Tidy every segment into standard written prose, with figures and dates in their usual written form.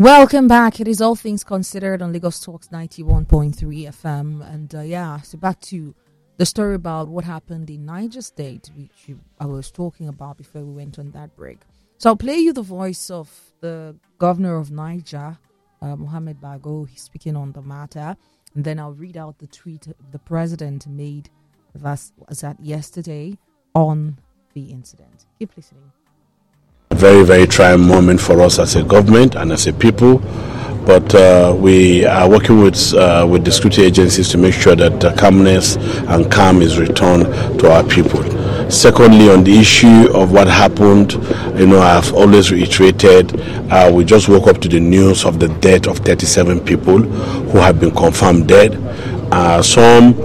Welcome back. It is All Things Considered on Lagos Talks 91.3 FM. And so back to the story about what happened in Niger State, which I was talking about before we went on that break. So I'll play you the voice of the governor of Niger, Mohamed Bago. He's speaking on the matter. And then I'll read out the tweet the president made that yesterday on the incident. Keep listening. Very, very trying moment for us as a government and as a people, but we are working with the security agencies to make sure that calmness and calm is returned to our people. Secondly, on the issue of what happened, I've always reiterated, we just woke up to the news of the death of 37 people who have been confirmed dead. Some,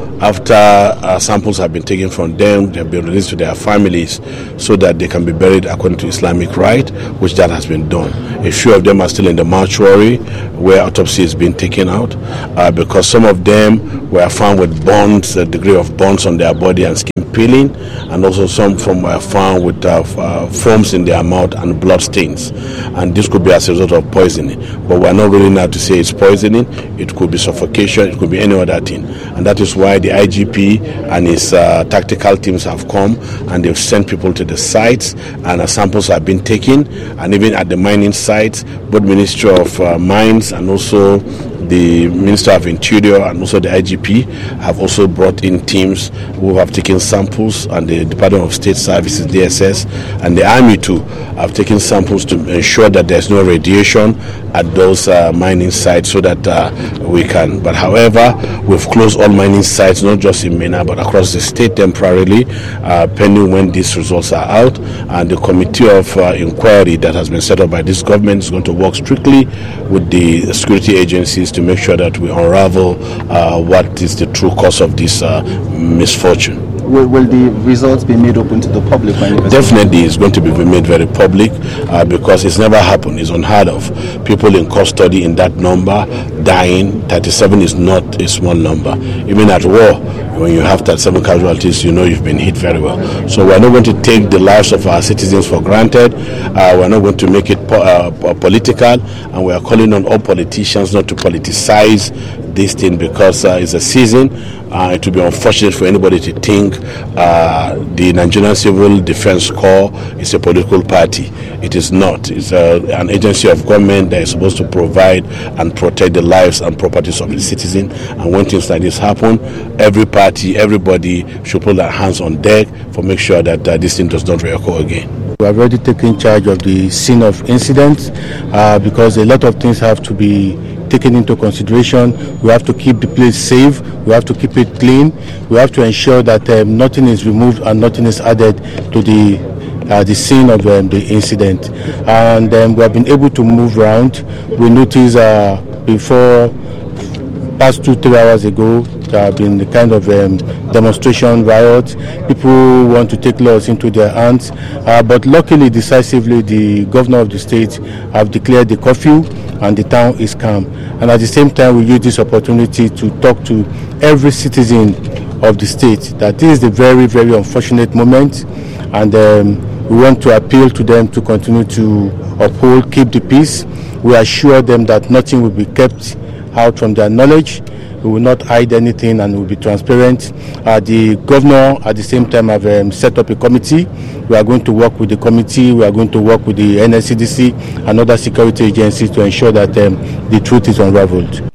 after samples have been taken from them, they have been released to their families so that they can be buried according to Islamic rite, which that has been done. A few of them are still in the mortuary where autopsy is being taken out because some of them were found with burns, a degree of burns on their body and skin peeling, and also some were found with foams in their mouth and blood stains. And this could be as a result of poisoning. But we're not really now to say it's poisoning. It could be suffocation. It could be any other thing. And that is why the IGP and his tactical teams have come and they've sent people to the sites, and samples have been taken. And even at the mining sites, both Ministry of Mines and also the Minister of Interior and also the IGP have also brought in teams who have taken samples, and the Department of State Services, DSS, and the Army too have taken samples to ensure that there's no radiation at those mining sites so that we can. But however, we've closed all mining sites, not just in Minna, but across the state temporarily, pending when these results are out. And the committee of inquiry that has been set up by this government is going to work strictly with the security agencies to make sure that we unravel what is the true cause of this misfortune. Will the results be made open to the public? Definitely, it's going to be made very public because it's never happened. It's unheard of. People in custody in that number dying. 37 is not a small number. Even at war, when you have 37 casualties, you've been hit very well. So we're not going to take the lives of our citizens for granted. We're not going to make it political, and we are calling on all politicians not to politicize this thing because it's a season. It would be unfortunate for anybody to think the Nigerian Civil Defense Corps is a political party. It is not. It's an agency of government that is supposed to provide and protect the lives and properties of the citizen. And when things like this happen, every party, everybody should put their hands on deck for make sure that this thing does not reoccur again. We have already taken charge of the scene of incident because a lot of things have to be taken into consideration. We have to keep the place safe. We have to keep it clean. We have to ensure that nothing is removed and nothing is added to the scene of the incident. And we have been able to move around. We noticed before past 2-3 hours ago, there have been the kind of demonstration riots. People want to take laws into their hands. But luckily, decisively, the governor of the state have declared the curfew and the town is calm. And at the same time, we use this opportunity to talk to every citizen of the state that this is a very, very unfortunate moment. And we want to appeal to them to continue to uphold, keep the peace. We assure them that nothing will be kept out from their knowledge. We will not hide anything and will be transparent. The governor at the same time have set up a committee. We are going to work with the committee. We are going to work with the NSCDC and other security agencies to ensure that the truth is unraveled.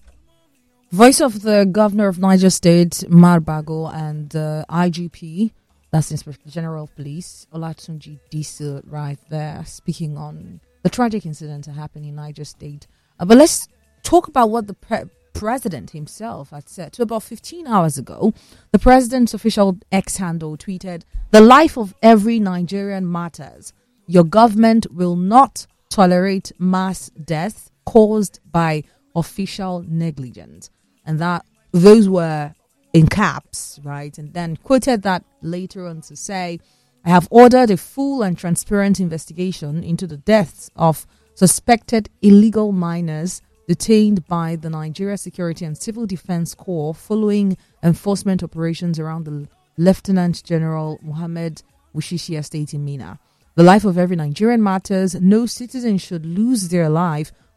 Voice of the governor of Niger State, Mar Bago, and IGP, that's Inspector General of Police, Olatunji Disu, right there, speaking on the tragic incident that happened in Niger State. But let's talk about what the president himself had said. So about 15 hours ago, the president's official X handle tweeted, "The life of every Nigerian matters. Your government will not tolerate mass death caused by official negligence." And those were in caps, right? And then quoted that later on to say, "I have ordered a full and transparent investigation into the deaths of suspected illegal miners detained by the Nigeria Security and Civil Defense Corps following enforcement operations around the Lieutenant General Mohammed Wushishi estate in Minna. The life of every Nigerian matters. No citizen should lose their life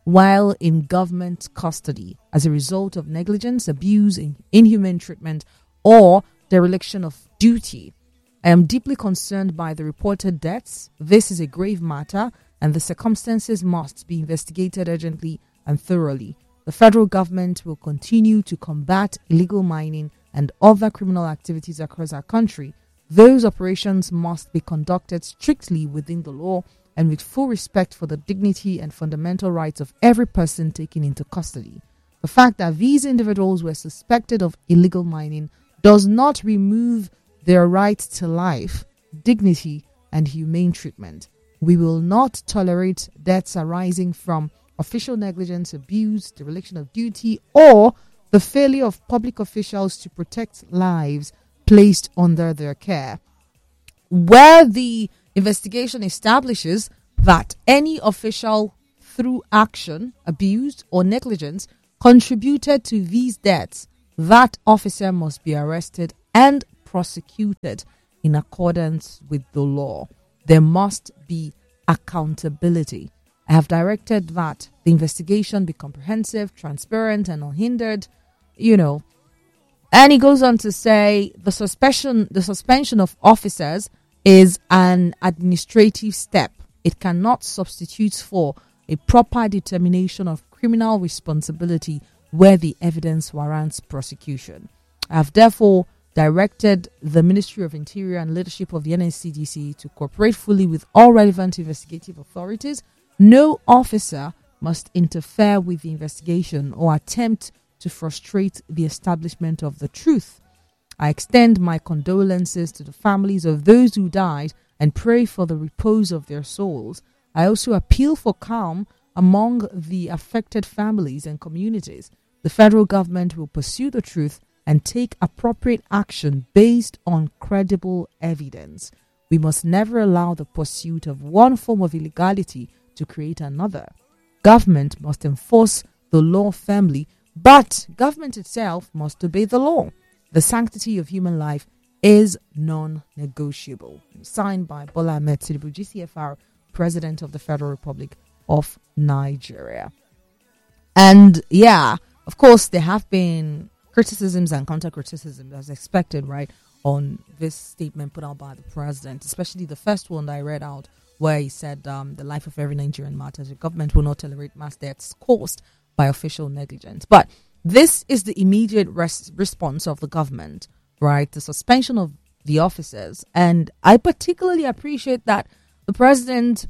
while in government custody as a result of negligence, abuse, inhumane treatment, or dereliction of duty. I am deeply concerned by the reported deaths. This is a grave matter, and the circumstances must be investigated urgently and thoroughly. The federal government will continue to combat illegal mining and other criminal activities across our country. Those operations must be conducted strictly within the law and with full respect for the dignity and fundamental rights of every person taken into custody. The fact that these individuals were suspected of illegal mining does not remove their right to life, dignity, and humane treatment. We will not tolerate deaths arising from official negligence, abuse, dereliction of duty, or the failure of public officials to protect lives placed under their care. Where the investigation establishes that any official, through action, abuse, or negligence, contributed to these deaths, that officer must be arrested and prosecuted in accordance with the law. There must be accountability. I have directed that the investigation be comprehensive, transparent, and unhindered. And he goes on to say the suspension of officers is an administrative step. It cannot substitute for a proper determination of criminal responsibility where the evidence warrants prosecution. I have therefore directed the Ministry of Interior and leadership of the NSCDC to cooperate fully with all relevant investigative authorities. No officer must interfere with the investigation or attempt to frustrate the establishment of the truth. I extend my condolences to the families of those who died and pray for the repose of their souls. I also appeal for calm among the affected families and communities. The federal government will pursue the truth and take appropriate action based on credible evidence. We must never allow the pursuit of one form of illegality to create another. Government must enforce the law firmly, but government itself must obey the law. The sanctity of human life is non-negotiable. Signed by Bola Ahmed Tinubu, GCFR, President of the Federal Republic of Nigeria. And yeah, of course, there have been criticisms and counter-criticisms as expected, right, on this statement put out by the president, especially the first one that I read out where he said the life of every Nigerian matters. The government will not tolerate mass deaths caused by official negligence. But this is the immediate response of the government, right? The suspension of the officers. And I particularly appreciate that the president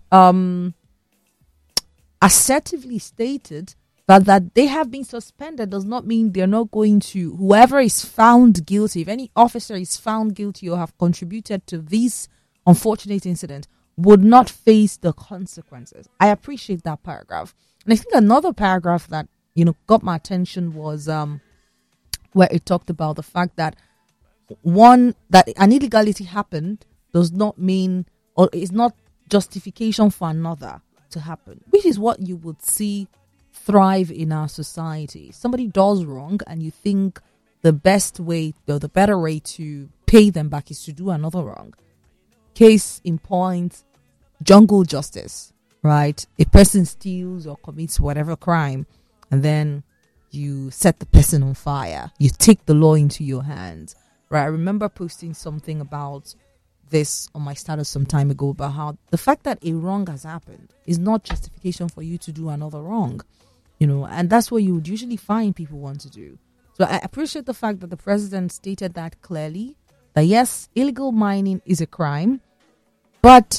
assertively stated that they have been suspended does not mean they're not going to, whoever is found guilty, if any officer is found guilty or have contributed to this unfortunate incident, would not face the consequences. I appreciate that paragraph. And I think another paragraph that, got my attention was where it talked about the fact that that an illegality happened does not mean, or is not justification for another to happen, which is what you would see thrive in our society. Somebody does wrong and you think the best way, or the better way to pay them back is to do another wrong. Case in point, jungle justice, right? A person steals or commits whatever crime and then you set the person on fire. You take the law into your hands, right? I remember posting something about this on my status some time ago about how the fact that a wrong has happened is not justification for you to do another wrong, and that's what you would usually find people want to do. So I appreciate the fact that the president stated that clearly, that yes, illegal mining is a crime, but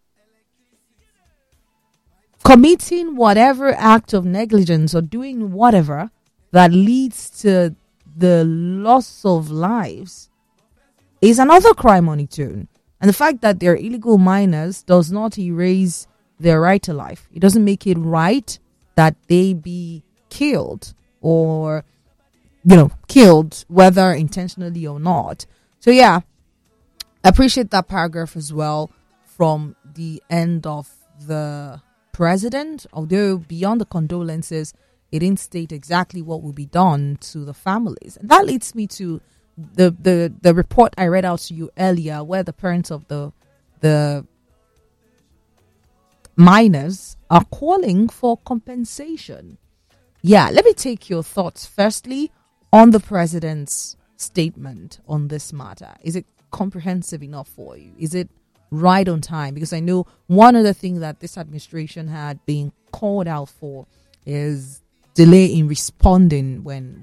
committing whatever act of negligence or doing whatever that leads to the loss of lives is another crime on its own. And the fact that they're illegal miners does not erase their right to life. It doesn't make it right that they be killed or, killed whether intentionally or not. So yeah, I appreciate that paragraph as well from the end of the president, although beyond the condolences, it didn't state exactly what will be done to the families. And that leads me to the report I read out to you earlier, where the parents of the miners are calling for compensation. Yeah, let me take your thoughts firstly on the president's statement on this matter. Is it comprehensive enough for you? Is it right on time? Because I know one of the things that this administration had been called out for is delay in responding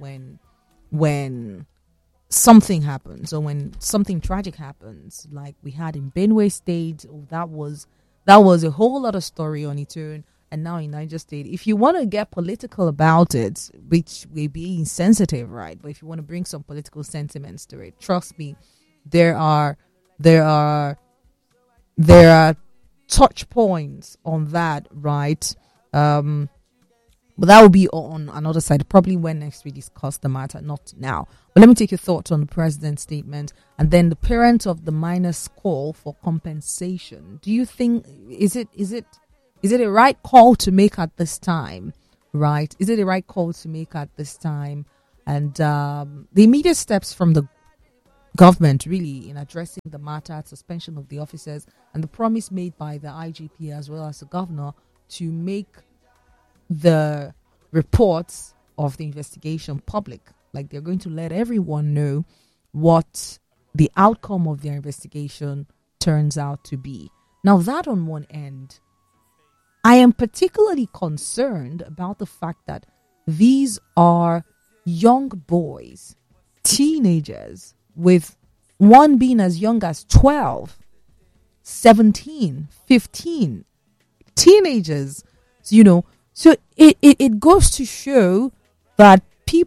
when something happens, or when something tragic happens, like we had in Benue State. That was a whole lot of story on its own. And now in Niger State, if you want to get political about it, which may be insensitive, right? But if you want to bring some political sentiments to it, trust me, there are touch points on that, right? But that will be on another side, probably when next we discuss the matter, not now. But let me take your thoughts on the president's statement and then the parents of the miners' call for compensation. Do you think is it a right call to make at this time? Right? Is it a right call to make at this time? And the immediate steps from the government really in addressing the matter, suspension of the officers, and the promise made by the IGP as well as the governor to make the reports of the investigation public. Like, they're going to let everyone know what the outcome of their investigation turns out to be. Now, that on one end, I am particularly concerned about the fact that these are young boys, teenagers, with one being as young as 12, 17, 15, teenagers, So it goes to show that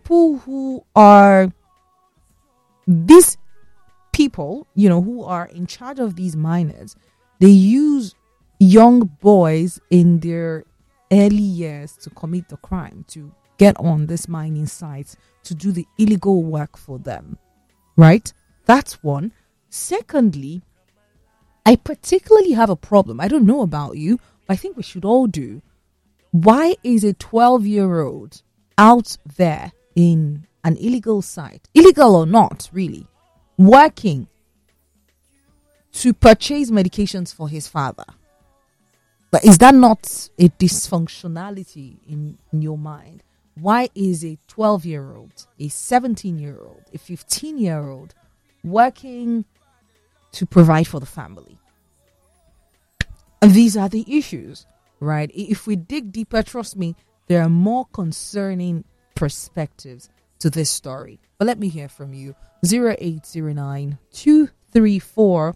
these people, who are in charge of these miners, they use young boys in their early years to commit the crime, to get on this mining sites, to do the illegal work for them, right? That's one. Secondly, I particularly have a problem. I don't know about you, but I think we should all do. Why is a 12-year-old out there in an illegal site, illegal or not, really, working to purchase medications for his father? But is that not a dysfunctionality in your mind? Why is a 12-year-old, a 17-year-old, a 15-year-old working to provide for the family? And these are the issues, right? If we dig deeper, trust me, there are more concerning perspectives to this story. But let me hear from you. 0809 234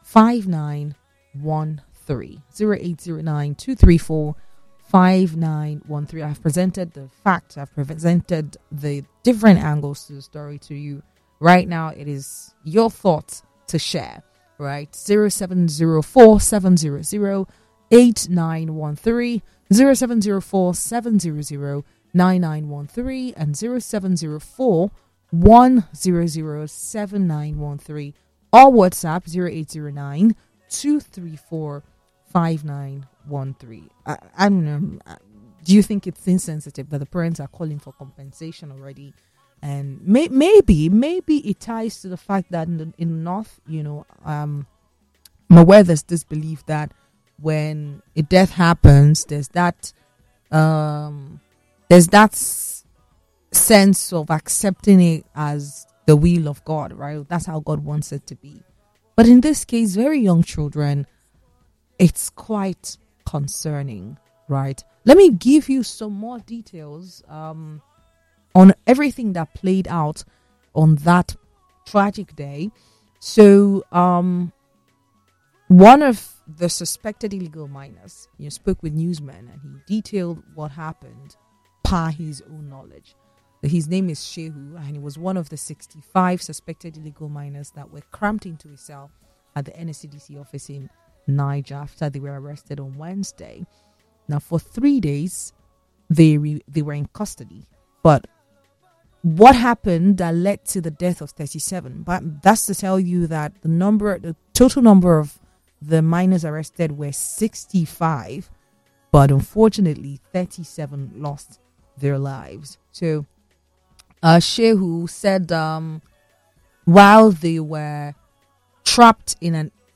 5913. 0809 234 5913. I've presented the facts, I've presented the different angles to the story to you. Right now, it is your thoughts to share, right? 0704 700 8913, 0704 700 9913, and 0704 100 7913, or WhatsApp 0809 234 5913. I don't know. Do you think it's insensitive that the parents are calling for compensation already? And maybe it ties to the fact that in the North, I'm aware there's this belief that when a death happens, there's that sense of accepting it as the will of God, right? That's how God wants it to be. But in this case, very young children, it's quite concerning, right? Let me give you some more details on everything that played out on that tragic day. So, one of the suspected illegal miners, spoke with newsmen, and he detailed what happened per his own knowledge. His name is Shehu, and he was one of the 65 suspected illegal miners that were cramped into a cell at the NSCDC office in Niger after they were arrested on Wednesday. Now, for 3 days, they were in custody. But what happened that led to the death of 37? But that's to tell you that the total number of the miners arrested were 65, but unfortunately 37 lost their lives. So Shehu said while they were trapped in an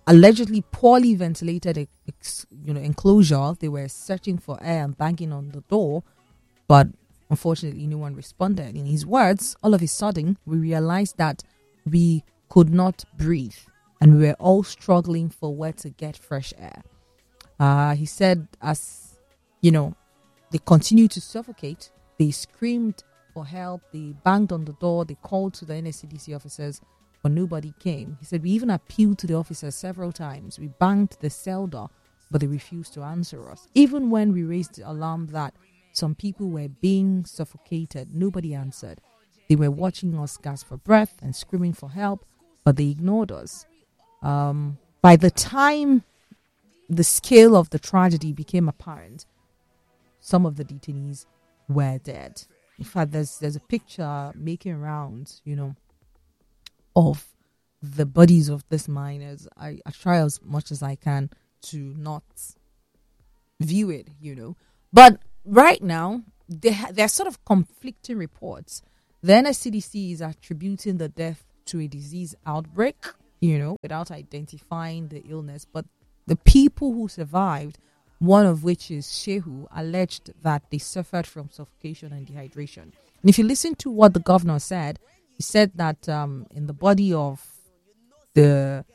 allegedly poorly ventilated enclosure. They were searching for air and banging on the door, but unfortunately no one responded. In his words, all of a sudden we realized that we could not breathe and we were all struggling for where to get fresh air. He said, as they continued to suffocate, they screamed for help, they banged on the door, they called to the NSCDC officers, but nobody came. He said, we even appealed to the officers several times. We banged the cell door, but they refused to answer us. Even when we raised the alarm that some people were being suffocated, nobody answered. They were watching us gasp for breath and screaming for help, but they ignored us. By the time the scale of the tragedy became apparent, some of the detainees were dead. In fact, there's a picture making rounds, of the bodies of these miners. I try as much as I can to not view it, But right now, there are sort of conflicting reports. The NSCDC is attributing the death to a disease outbreak, without identifying the illness. But the people who survived, one of which is Shehu, alleged that they suffered from suffocation and dehydration. And if you listen to what the governor said, he said that in the body of the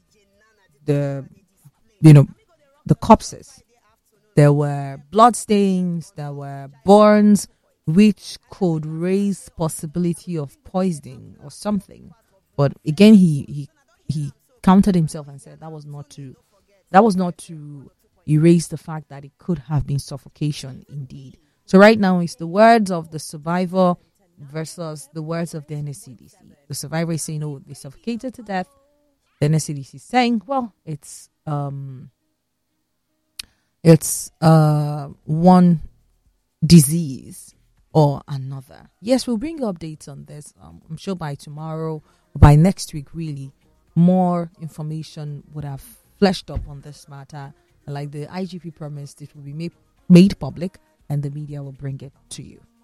corpses, there were blood stains, there were burns, which could raise possibility of poisoning or something. But again, he countered himself and said that was not to erase the fact that it could have been suffocation indeed. So right now it's the words of the survivor versus the words of the NSCDC. The survivor is saying, "Oh, they suffocated to death." The NSCDC is saying, "Well, it's one disease or another." Yes, we'll bring you updates on this. I'm sure by tomorrow, or by next week, really, more information would have fleshed up on this matter. Like the IGP promised, it will be made public, and the media will bring it to you.